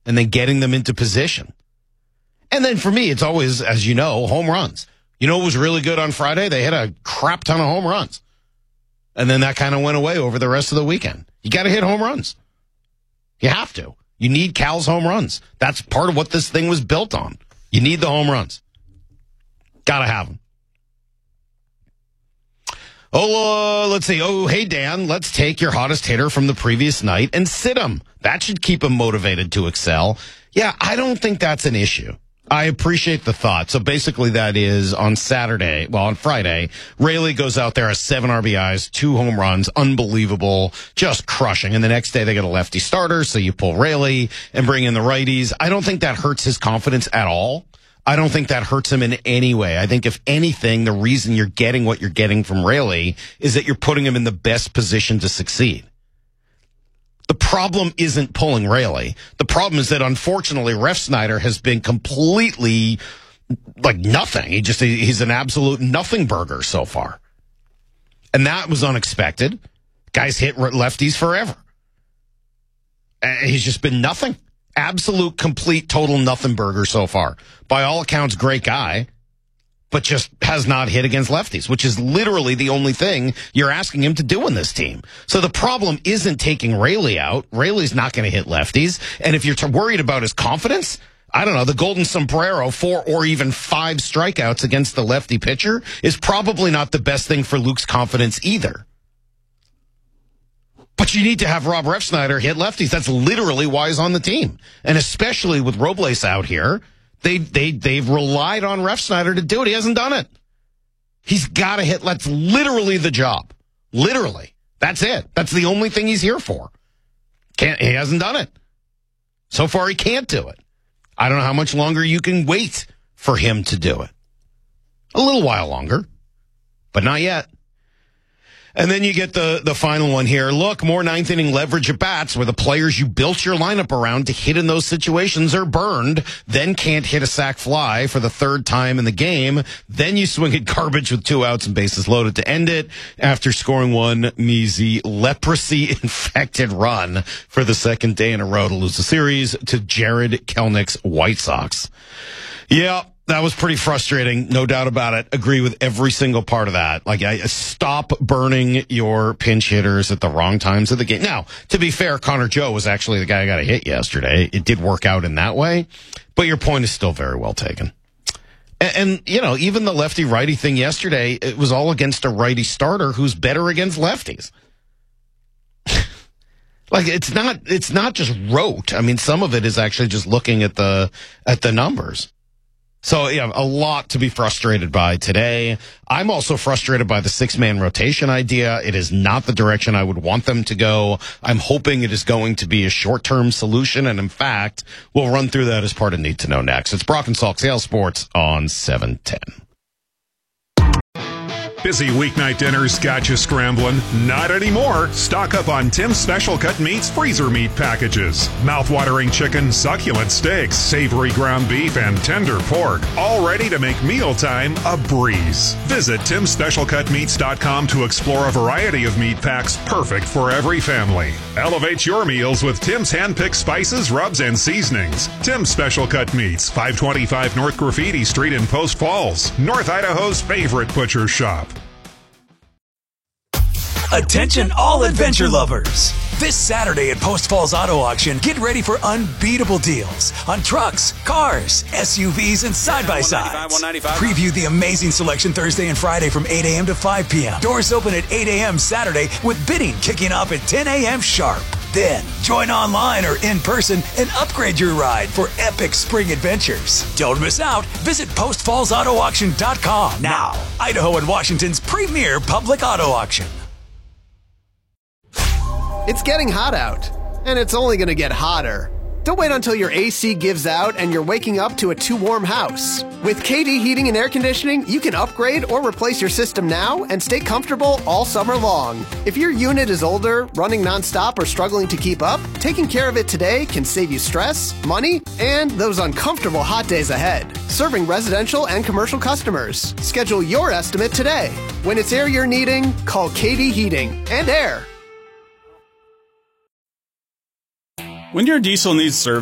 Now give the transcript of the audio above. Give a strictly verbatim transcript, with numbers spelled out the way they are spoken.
and then getting them into position. And then for me, it's always, as you know, home runs. You know what was really good on Friday? They had a crap ton of home runs. And then that kind of went away over the rest of the weekend. You got to hit home runs. You have to. You need Cal's home runs. That's part of what this thing was built on. You need the home runs. Got to have them. Oh, uh, let's see. Oh, hey, Dan, let's take your hottest hitter from the previous night and sit him. That should keep him motivated to excel. Yeah, I don't think that's an issue. I appreciate the thought. So basically that is on Saturday, well, on Friday, Raley goes out there, has seven R B Is, two home runs, unbelievable, just crushing. And the next day they get a lefty starter, so you pull Raley and bring in the righties. I don't think that hurts his confidence at all. I don't think that hurts him in any way. I think if anything, the reason you're getting what you're getting from Raley is that you're putting him in the best position to succeed. The problem isn't pulling Raley. The problem is that, unfortunately, Refsnyder has been completely like nothing. He just he's an absolute nothing burger so far. And that was unexpected. Guys hit lefties forever. And he's just been nothing. Absolute, complete, total nothing burger so far. By all accounts, great guy, but just has not hit against lefties, which is literally the only thing you're asking him to do in this team. So the problem isn't taking Raley out. Raley's not going to hit lefties. And if you're t- worried about his confidence, I don't know, the golden sombrero, four or even five strikeouts against the lefty pitcher is probably not the best thing for Luke's confidence either. But you need to have Rob Refsnyder hit lefties. That's literally why he's on the team. And especially with Robles out here, They, they, they've relied on Refsnyder to do it. He hasn't done it. He's got to hit. That's literally the job. Literally. That's it. That's the only thing he's here for. Can't, he hasn't done it. So far, he can't do it. I don't know how much longer you can wait for him to do it. A little while longer, but not yet. And then you get the, the final one here. Look, more ninth inning leverage at bats where the players you built your lineup around to hit in those situations are burned, then can't hit a sac fly for the third time in the game. Then you swing at garbage with two outs and bases loaded to end it after scoring one measly leprosy-infected run for the second day in a row to lose the series to Jared Kelenich's White Sox. Yeah. That was pretty frustrating, no doubt about it. Agree with every single part of that. Like, I stop burning your pinch hitters at the wrong times of the game. Now, to be fair, Connor Joe was actually the guy who got a hit yesterday. It did work out in that way, but your point is still very well taken. And, and you know, even the lefty-righty thing yesterday, it was all against a righty starter who's better against lefties. Like, it's not, it's not just rote. I mean, some of it is actually just looking at the, at the numbers. So, yeah, a lot to be frustrated by today. I'm also frustrated by the six-man rotation idea. It is not the direction I would want them to go. I'm hoping it is going to be a short-term solution, and in fact, we'll run through that as part of Need to Know next. It's Brock and Salk, Seattle Sports on seven ten. Busy weeknight dinners got you scrambling? Not anymore. Stock up on Tim's Special Cut Meats freezer meat packages. Mouth-watering chicken, succulent steaks, savory ground beef, and tender pork. All ready to make mealtime a breeze. Visit Tims Special Cut Meats dot com to explore a variety of meat packs perfect for every family. Elevate your meals with Tim's hand-picked spices, rubs, and seasonings. Tim's Special Cut Meats, five twenty-five North Graffiti Street in Post Falls, North Idaho's favorite butcher shop. Attention all adventure lovers. This Saturday at Post Falls Auto Auction, get ready for unbeatable deals on trucks, cars, S U Vs, and side-by-sides. Preview the amazing selection Thursday and Friday from eight a.m. to five p.m. Doors open at eight a.m. Saturday with bidding kicking off at ten a.m. sharp. Then, join online or in person and upgrade your ride for epic spring adventures. Don't miss out. Visit post falls auto auction dot com now. Idaho and Washington's premier public auto auction. It's getting hot out, and it's only going to get hotter. Don't wait until your A C gives out and you're waking up to a too warm house. With K D Heating and Air Conditioning, you can upgrade or replace your system now and stay comfortable all summer long. If your unit is older, running nonstop, or struggling to keep up, taking care of it today can save you stress, money, and those uncomfortable hot days ahead. Serving residential and commercial customers. Schedule your estimate today. When it's air you're needing, call K D Heating and Air. When your diesel needs service,